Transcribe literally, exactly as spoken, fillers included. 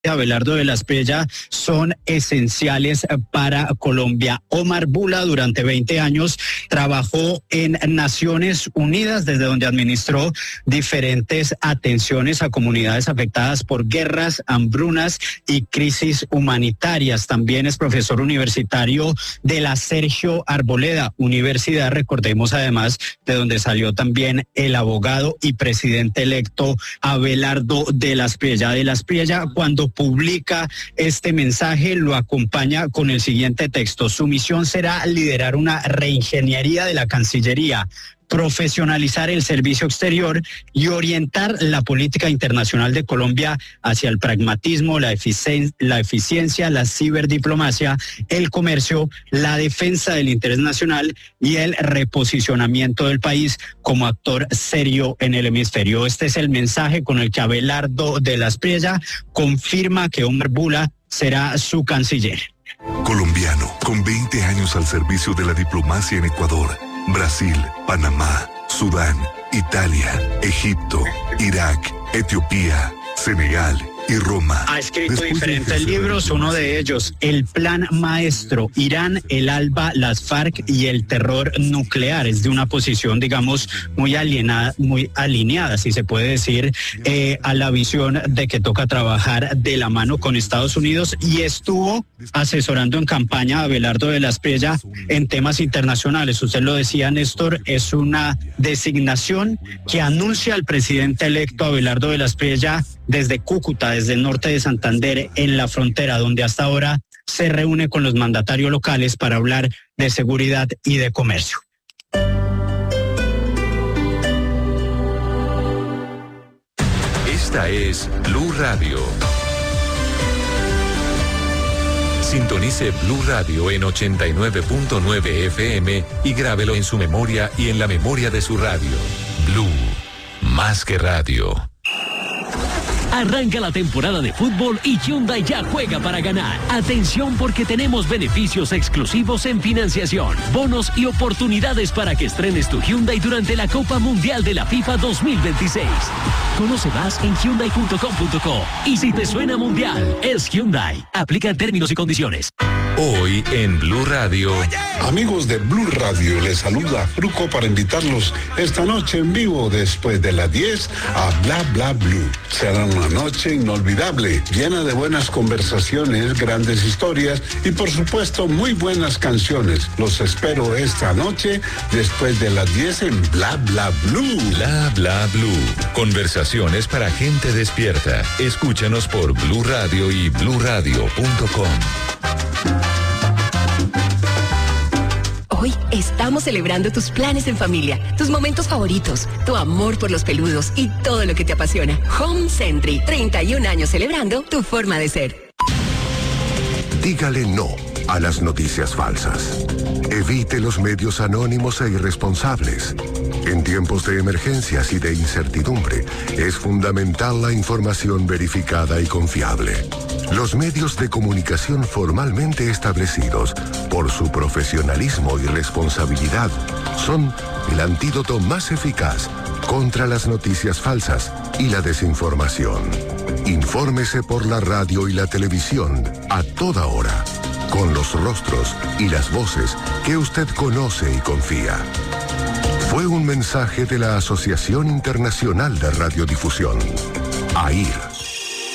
Abelardo de la Espriella son esenciales para Colombia. Omar Bula durante veinte años trabajó en Naciones Unidas, desde donde administró diferentes atenciones a comunidades afectadas por guerras, hambrunas y crisis humanitarias. También es profesor universitario de la Sergio Arboleda Universidad, recordemos además de donde salió también el abogado y presidente electo Abelardo de la Espriella. De la Espriella, cuando publica este mensaje, lo acompaña con el siguiente texto: su misión será liderar una reingeniería de la Cancillería, profesionalizar el servicio exterior y orientar la política internacional de Colombia hacia el pragmatismo, la, eficien- la eficiencia, la ciberdiplomacia, el comercio, la defensa del interés nacional y el reposicionamiento del país como actor serio en el hemisferio. Este es el mensaje con el que Abelardo de la Espriella confirma que Omar Bula será su canciller. Colombiano, con veinte años al servicio de la diplomacia en Ecuador, Brasil, Panamá, Sudán, Italia, Egipto, Irak, Etiopía, Senegal y Roma. Ha escrito diferentes libros, uno de ellos, El Plan Maestro, Irán, el ALBA, las FARC y el terror nuclear. Es de una posición, digamos, muy alienada, muy alineada, si se puede decir, eh, a la visión de que toca trabajar de la mano con Estados Unidos, y estuvo asesorando en campaña a Abelardo de la Espriella en temas internacionales. Usted lo decía, Néstor, es una designación que anuncia al presidente electo Abelardo de la Espriella desde Cúcuta, desde el norte de Santander, en la frontera, donde hasta ahora se reúne con los mandatarios locales para hablar de seguridad y de comercio. Esta es Blue Radio. Sintonice Blue Radio en ochenta y nueve punto nueve F M y grábelo en su memoria y en la memoria de su radio. Blue, más que radio. Arranca la temporada de fútbol y Hyundai ya juega para ganar. Atención, porque tenemos beneficios exclusivos en financiación, bonos y oportunidades para que estrenes tu Hyundai durante la Copa Mundial de la FIFA dos mil veintiséis. Conoce más en hyundai punto com punto co. Y si te suena mundial, es Hyundai. Aplica términos y condiciones. Hoy en Blue Radio. Amigos de Blue Radio, les saluda Fruco para invitarlos esta noche en vivo después de las diez a Bla Bla Blue. Será una noche inolvidable, llena de buenas conversaciones, grandes historias y por supuesto muy buenas canciones. Los espero esta noche después de las diez en Bla Bla Blue. Bla Bla Blue. Conversaciones para gente despierta. Escúchanos por Blue Radio y blue radio punto com. Hoy estamos celebrando tus planes en familia, tus momentos favoritos, tu amor por los peludos y todo lo que te apasiona. Home Sentry, treinta y un años celebrando tu forma de ser. Dígale no a las noticias falsas. Evite los medios anónimos e irresponsables. En tiempos de emergencias y de incertidumbre, es fundamental la información verificada y confiable. Los medios de comunicación formalmente establecidos por su profesionalismo y responsabilidad son el antídoto más eficaz contra las noticias falsas y la desinformación. Infórmese por la radio y la televisión a toda hora, con los rostros y las voces que usted conoce y confía. Fue un mensaje de la Asociación Internacional de Radiodifusión, A I R.